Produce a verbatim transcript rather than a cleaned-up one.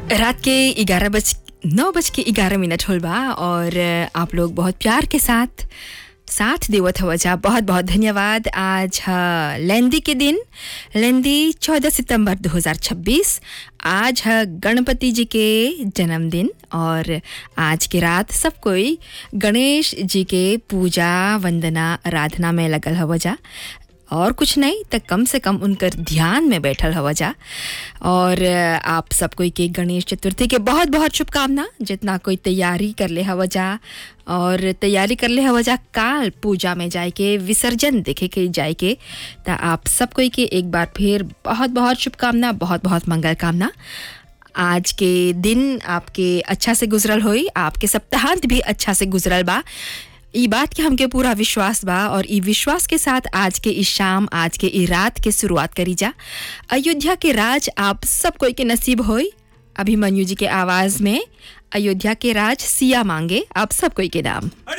रात के ग्यारह बज नौ बज के ग्यारह मिनट होल बा और आप लोग बहुत प्यार के साथ साथ देवत हवा जा। बहुत बहुत धन्यवाद। आज है लेंदी के दिन, लेंदी चौदह सितंबर दो हज़ार छब्बीस। आज है गणपति जी के जन्मदिन और आज के रात सब कोई गणेश जी के पूजा वंदना आराधना में लगल हवा जा और कुछ नहीं तो कम से कम उनकर ध्यान में बैठल हवा जा। और आप सब कोई के गणेश चतुर्थी के बहुत बहुत शुभकामना। जितना कोई तैयारी कर ले हवा जा और तैयारी कर ले हवा जा काल पूजा में जाए के विसर्जन देखे के जाए के, तो आप सब कोई के एक बार फिर बहुत बहुत शुभकामना, बहुत बहुत मंगल कामना। आज के दिन आपके अच्छा से गुजरल होई, आपके सप्ताहांत भी अच्छा से गुजरल बा, ई बात के हमके पूरा विश्वास बा। और ई विश्वास के साथ आज के इस शाम, आज के ई रात के शुरुआत करी जा। अयोध्या के राज आप सब कोई के नसीब होई। अभिमन्यु जी के आवाज में अयोध्या के राज सिया मांगे आप सब कोई के नाम।